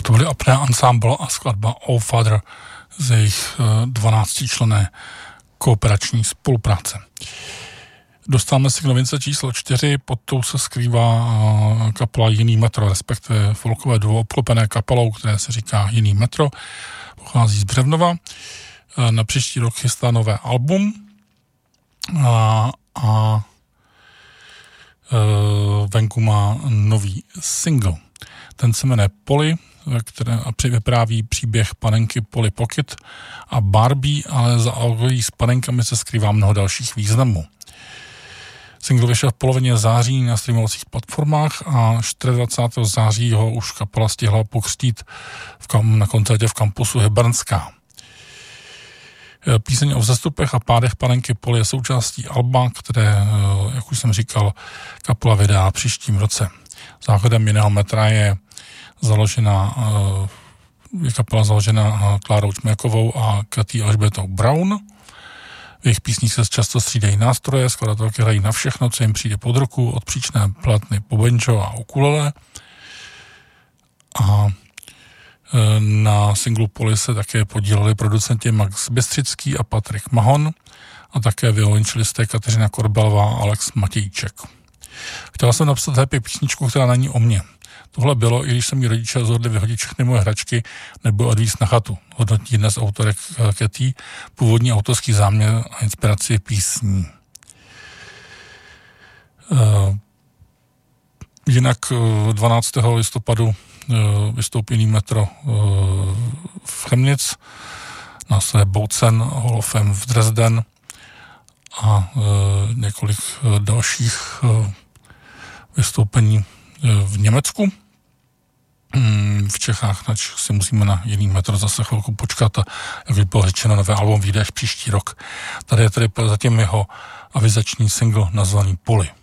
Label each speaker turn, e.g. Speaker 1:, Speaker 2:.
Speaker 1: To byly Apnea Ensemble a skladba Oh Father z jejich 12členné kooperační spolupráce. Dostáváme se k novince číslo 4, pod tou se skrývá kapela Jiný metro, respektive folkové duo obklopené kapelou, které se říká Jiný metro, pochází z Břevnova. Na příští rok chystá nové album a venku má nový single. Ten se jmenuje Polly, které vypráví příběh panenky Polly Pocket a Barbie, ale za algojí s panenkami se skrývá mnoho dalších významů. Single vyšel v polovině září na streamovacích platformách a 24. září ho už kapela stihla pokřtít na koncertě v kampusu Hybernská. Píseň o vzestupech a pádech panenky Polly je součástí alba, které, jak už jsem říkal, kapela vydá příštím roce. Základem Jiného metra je kapela založena Klárou Čměkovou a Katý Alžbětou Brown. V jejich písních se často střídají nástroje, skladatelky hrají na všechno, co jim přijde pod ruku, od příčné platny po banjo a ukulele. A na singlu Polly se také podíleli producenti Max Bystřický a Patrik Mahon a také violončelisté Kateřina Korbelová a Alex Matějček. Chtěla jsem napsat happy písničku, která není o mně. Tohle bylo, i když se mi rodiče rozhodli vyhodit všechny moje hračky nebo odvízt na chatu. Hodnotí dnes autorek Katy původní autorský záměr a inspiraci písní. Jinak 12. listopadu vystoupí Jiný metro v Chemnitz, následuje Boucen, Holofem v Dresden a několik dalších vystoupení v Německu. V Čechách si musíme na Jiný metro zase chvilku počkat a jak by bylo řečeno, nové album vyjde až příští rok. Tady je tedy zatím jeho avizační single nazvaný Polly.